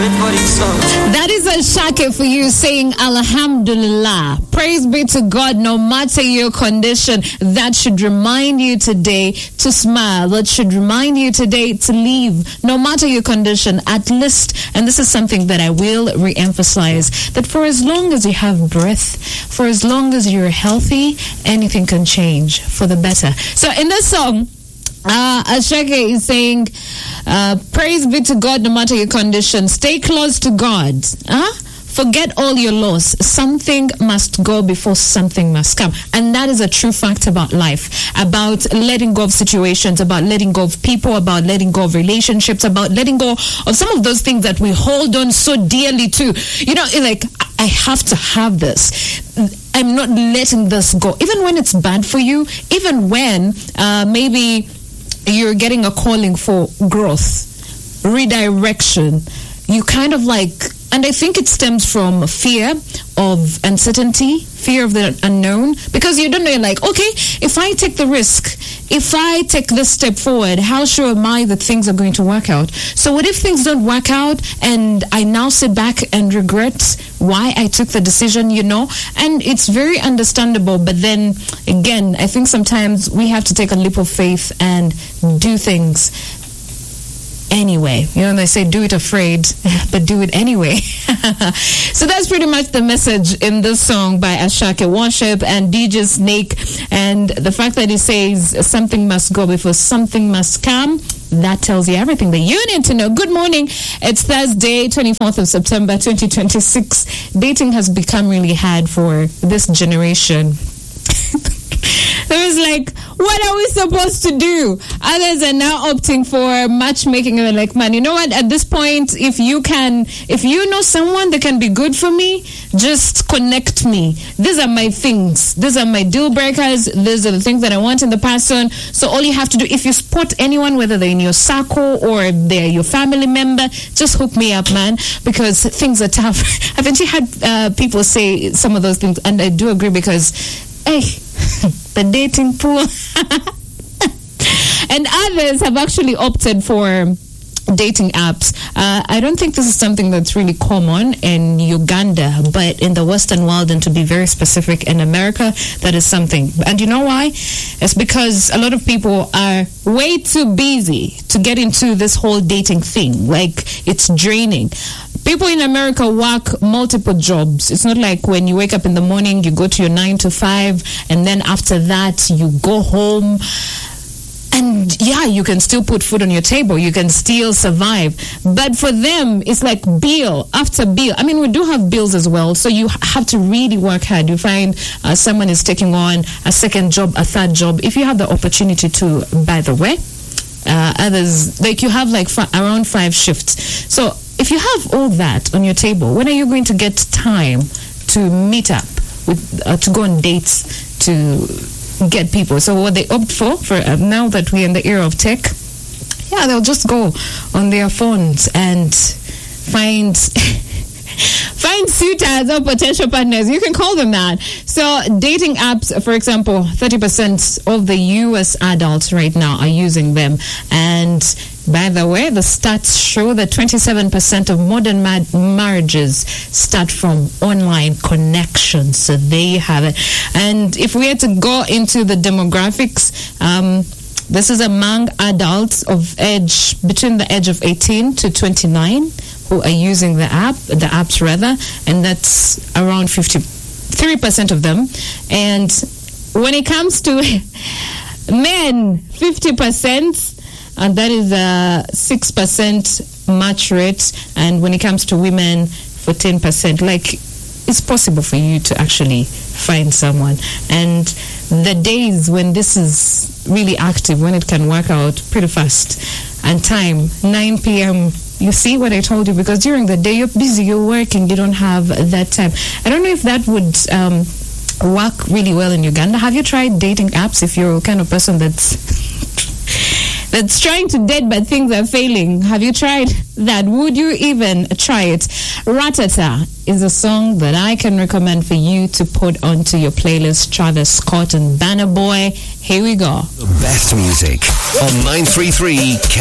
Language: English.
That is Ashake for you saying Alhamdulillah. Praise be to God no matter your condition. That should remind you today to smile. That should remind you today to live no matter your condition. At least, and this is something that I will re-emphasize, that for as long as you have breath, for as long as you're healthy, anything can change for the better. So in this song, Ashake is saying, praise be to God no matter your condition. Stay close to God. Forget all your loss. Something must go before something must come. And that is a true fact about life, about letting go of situations, about letting go of people, about letting go of relationships, about letting go of some of those things that we hold on so dearly to. You know, like, I have to have this. I'm not letting this go. Even when it's bad for you, even when maybe you're getting a calling for growth, redirection, you kind of like, and I think it stems from fear of uncertainty, fear of the unknown, because you don't know, you're like, okay, if I take the risk, if I take this step forward, how sure am I that things are going to work out? So what if things don't work out and I now sit back and regret why I took the decision, you know? And it's very understandable, but then again, I think sometimes we have to take a leap of faith and do things anyway. You know, they say do it afraid, but do it anyway. So that's pretty much the message in this song by Ashake Worship and DJ Snake. And the fact that he says something must go before something must come, that tells you everything that you need to know. Good morning. It's Thursday, 24th of September, 2026. Dating has become really hard for this generation. It was like, what are we supposed to do? Others are now opting for matchmaking, and they're like, man, you know what? At this point, if you know someone that can be good for me, just connect me. These are my things. These are my deal breakers. These are the things that I want in the person. So all you have to do, if you spot anyone, whether they're in your circle or they're your family member, just hook me up, man, because things are tough. I've actually had people say some of those things, and I do agree because, hey, the dating pool. And others have actually opted for dating apps. I don't think this is something that's really common in Uganda, but in the Western world, and to be very specific, in America, that is something. And you know why? It's because a lot of people are way too busy to get into this whole dating thing. Like, it's draining. People in America work multiple jobs. It's not like when you wake up in the morning, you go to your 9 to 5, and then after that, you go home. And yeah, you can still put food on your table. You can still survive. But for them, it's like bill after bill. I mean, we do have bills as well. So you have to really work hard. You find someone is taking on a second job, a third job. If you have the opportunity to, by the way, others, like you have like around 5 shifts. So if you have all that on your table, when are you going to get time to meet up with, to go on dates, to get people? So what they opt for now that we're in the era of tech, yeah, they'll just go on their phones and find suitors or potential partners. You can call them that. So dating apps, for example, 30% of the US adults right now are using them. And by the way, the stats show that 27% of modern marriages start from online connections. So there you have it. And if we had to go into the demographics, this is among adults of between the age of 18 to 29 who are using the apps rather, and that's around 53% of them. And when it comes to men, 50%, and that is a 6% match rate. And when it comes to women, 14%. Like, it's possible for you to actually find someone. And the days when this is really active, when it can work out pretty fast. And time, 9 p.m., you see what I told you? Because during the day, you're busy, you're working, you don't have that time. I don't know if that would work really well in Uganda. Have you tried dating apps if you're the kind of person that's trying to date but things are failing? Have you tried that? Would you even try it? Ratata is a song that I can recommend for you to put onto your playlist. Travis Scott and Banner Boy. Here we go. The best music on 933 K.